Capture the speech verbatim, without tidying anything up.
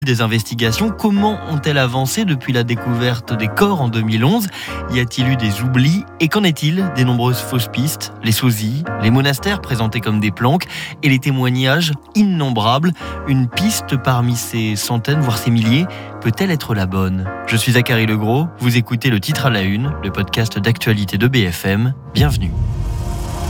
Des investigations, comment ont-elles avancé depuis la découverte des corps en deux mille onze ? Y a-t-il eu des oublis ? Et qu'en est-il des nombreuses fausses pistes, les sosies, les monastères présentés comme des planques et les témoignages innombrables ? Une piste parmi ces centaines, voire ces milliers, peut-elle être la bonne ? Je suis Zachary Legros, vous écoutez Le Titre à la Une, le podcast d'actualité de B F M. Bienvenue.